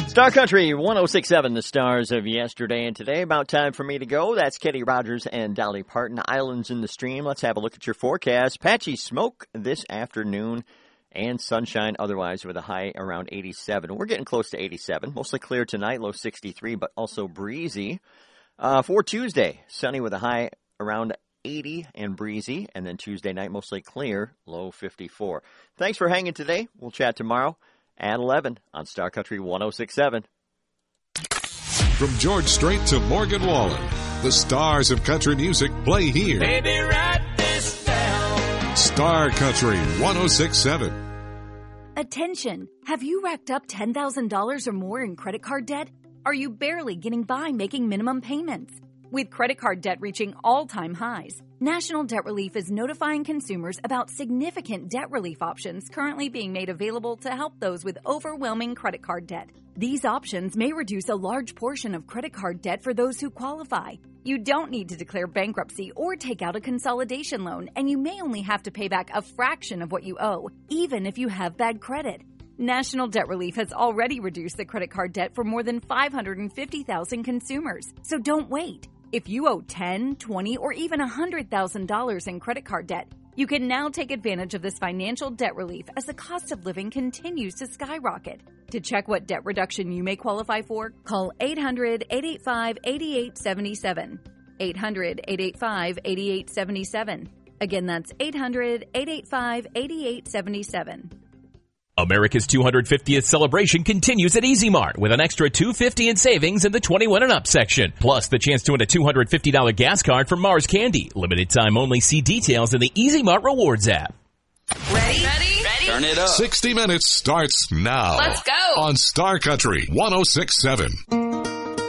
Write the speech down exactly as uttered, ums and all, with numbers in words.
Star Country one oh six point seven, the stars of yesterday and today. About time for me to go. That's Kenny Rogers and Dolly Parton. Islands in the Stream. Let's have a look at your forecast. Patchy smoke this afternoon and sunshine otherwise with a high around eighty-seven. We're getting close to eighty-seven. Mostly clear tonight, low sixty-three, but also breezy. Uh, for Tuesday, sunny with a high around eighty and breezy. And then Tuesday night, mostly clear, low fifty-four. Thanks for hanging today. We'll chat tomorrow at eleven on Star Country one oh six point seven. From George Strait to Morgan Wallen, the stars of country music play here. Baby, write this down. Star Country one oh six point seven. Attention! Have you racked up ten thousand dollars or more in credit card debt? Are you barely getting by making minimum payments? With credit card debt reaching all-time highs, National Debt Relief is notifying consumers about significant debt relief options currently being made available to help those with overwhelming credit card debt. These options may reduce a large portion of credit card debt for those who qualify. You don't need to declare bankruptcy or take out a consolidation loan, and you may only have to pay back a fraction of what you owe, even if you have bad credit. National Debt Relief has already reduced the credit card debt for more than five hundred fifty thousand consumers, so don't wait. If you owe ten thousand dollars, twenty thousand dollars, or even one hundred thousand dollars in credit card debt, you can now take advantage of this financial debt relief as the cost of living continues to skyrocket. To check what debt reduction you may qualify for, call eight hundred, eight eight five, eight eight seven seven. eight hundred, eight eight five, eight eight seven seven. Again, that's eight hundred, eight eight five, eight eight seven seven. America's two hundred fiftieth celebration continues at Easy Mart with an extra two hundred fifty dollars in savings in the twenty-one and up section. Plus the chance to win a two hundred fifty dollars gas card from Mars Candy. Limited time only. See details in the Easy Mart Rewards app. Ready? Ready? Ready? Turn it up. sixty minutes starts now. Let's go. On Star Country one oh six point seven.